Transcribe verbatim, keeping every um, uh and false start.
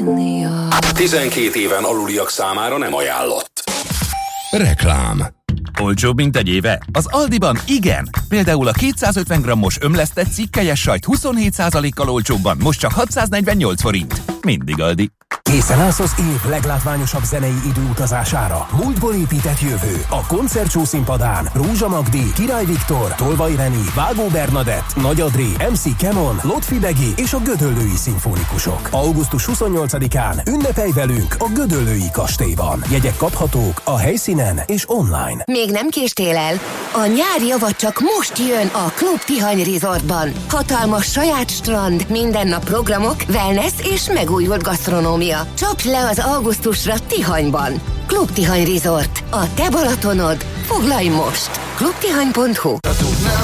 tizenkét éven aluliak számára nem ajánlott. Reklám. Olcsóbb, mint egy éve? Az Aldiban igen! Például a kétszázötven grammos ömlesztett cikkelyes sajt huszonhét százalékkal olcsóbban, most csak hatszáznegyvennyolc forint. Mindig Aldi. Készen állsz az év leglátványosabb zenei időutazására? Múltból épített jövő. A koncertshow színpadán Rózsa Magdi, Király Viktor, Tolvaj Reni, Vágó Bernadett, Nagy Adri, em cé Kemon, Lotfi Begi és a Gödöllői Szimfonikusok. augusztus huszonnyolcadikán ünnepelj velünk a Gödöllői Kastélyban. Jegyek kaphatók a helyszínen és online. Még nem késtél el? A nyár java csak most jön a Klub Tihany Resortban. Hatalmas saját strand, minden nap programok, wellness és megújult gasztronómia. Csapd le az augusztusra Tihanyban. Klub Tihany Resort. A te Balatonod. Foglalj most! klub tihany pont hu